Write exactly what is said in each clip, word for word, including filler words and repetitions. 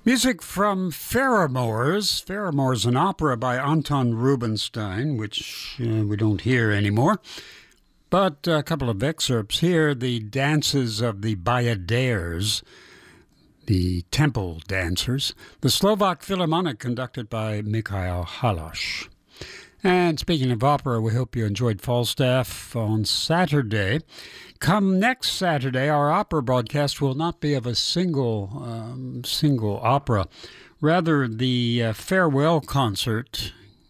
Music from Faramours. Faramours, an opera by Anton Rubinstein, which uh, we don't hear anymore. But a couple of excerpts here. The Dances of the Bayadères, the temple dancers. The Slovak Philharmonic, conducted by Mikhail Halash. And speaking of opera, we hope you enjoyed Falstaff on Saturday. Come next Saturday, our opera broadcast will not be of a single um, single opera. Rather, the uh, farewell concert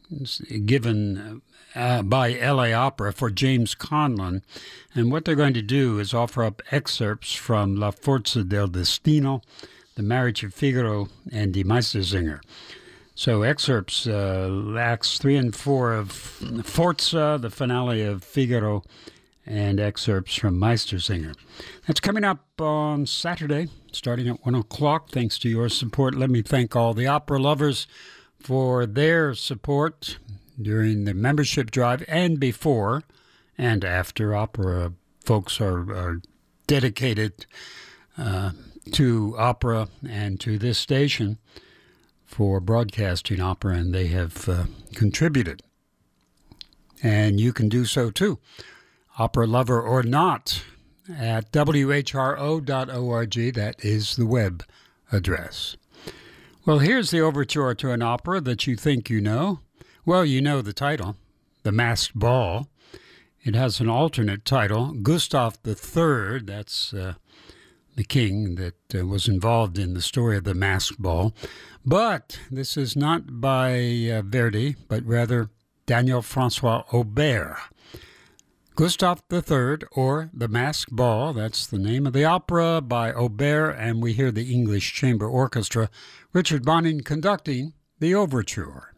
given uh, by L A Opera for James Conlon. And what they're going to do is offer up excerpts from La Forza del Destino, The Marriage of Figaro, and Die Meistersinger. So excerpts, uh, acts three and four of Forza, the finale of Figaro, and excerpts from Meistersinger. That's coming up on Saturday, starting at one o'clock. Thanks to your support. Let me thank all the opera lovers for their support during the membership drive and before and after. Opera folks are, are dedicated uh, to opera and to this station for broadcasting opera, and they have uh, contributed. And you can do so too, opera lover or not, at w h r o dot org. That is the web address. Well, here's the overture to an opera that you think you know. Well, you know the title, The Masked Ball. It has an alternate title, Gustav the Third. That's uh, the king that uh, was involved in the story of the Masked Ball. But this is not by uh, Verdi, but rather Daniel Francois Aubert. Gustav the Third, or The Masked Ball, that's the name of the opera by Aubert, and we hear the English Chamber Orchestra, Richard Bonin conducting the overture.